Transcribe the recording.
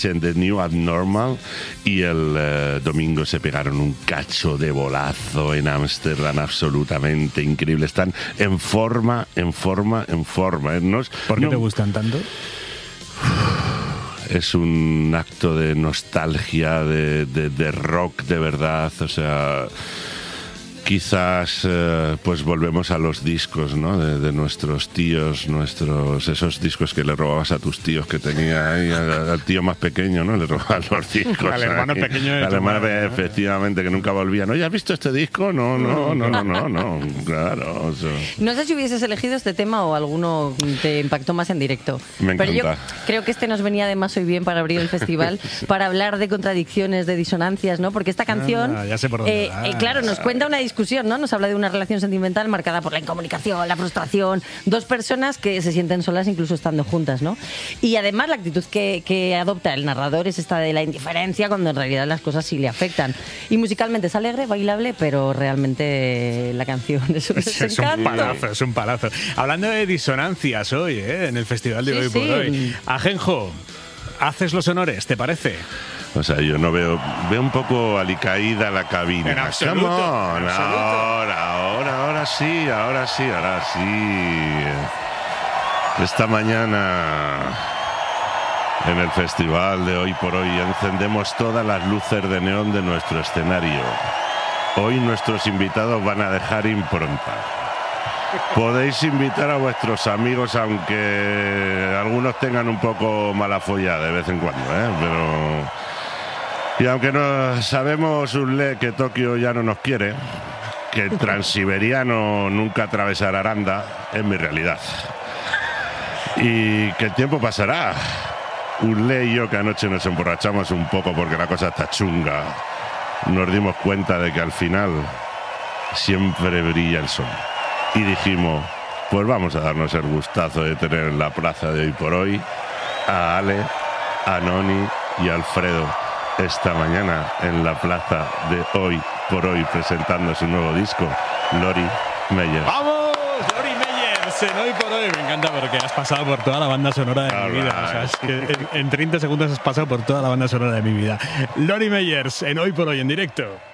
en The New Abnormal, y el domingo se pegaron un cacho de bolazo en Ámsterdam absolutamente increíble. Están en forma. ¿Por qué te gustan tanto? Es un acto de nostalgia, de rock de verdad, o sea... Quizás pues volvemos a los discos, ¿no? De nuestros tíos, esos discos que le robabas a tus tíos que tenía ahí, al tío más pequeño, ¿no? Le robaban los discos. Al hermano pequeño de al hermano, efectivamente, que nunca volvía. ¿No? ¿Ya has visto este disco? No, claro. Eso. No sé si hubieses elegido este tema o alguno te impactó más en directo. Me encanta. Pero yo creo que este nos venía de más hoy bien para abrir el festival, para hablar de contradicciones, de disonancias, ¿no? Porque esta canción, ya sé por dónde claro, nos cuenta una discusión, ¿no? Nos habla de una relación sentimental marcada por la incomunicación, la frustración, dos personas que se sienten solas incluso estando juntas, ¿no? Y además la actitud que adopta el narrador es esta de la indiferencia, cuando en realidad las cosas sí le afectan. Y musicalmente es alegre, bailable, pero realmente la canción es un desencanto. Es un palazo. Hablando de disonancias hoy, en el festival de Hoy por Hoy. Ajenjo, haces los honores, ¿te parece? O sea, yo no veo un poco alicaída la cabina. En absoluto. Ahora sí. Esta mañana en el festival de Hoy por Hoy encendemos todas las luces de neón de nuestro escenario. Hoy nuestros invitados van a dejar impronta. Podéis invitar a vuestros amigos, aunque algunos tengan un poco mala folla de vez en cuando, pero... Y aunque no sabemos, Urle, que Tokio ya no nos quiere, que el transiberiano nunca atravesará Aranda, es mi realidad. Y que el tiempo pasará. Urle y yo, que anoche nos emborrachamos un poco porque la cosa está chunga, nos dimos cuenta de que al final siempre brilla el sol. Y dijimos, pues vamos a darnos el gustazo de tener en la plaza de Hoy por Hoy a Ale, a Noni y a Alfredo esta mañana en la plaza de Hoy por Hoy presentando su nuevo disco, Lori Meyers. ¡Vamos! Lori Meyers en Hoy por Hoy. Me encanta porque has pasado por toda la banda sonora de mi vida. O sea, es que en 30 segundos has pasado por toda la banda sonora de mi vida. Lori Meyers en Hoy por Hoy en directo.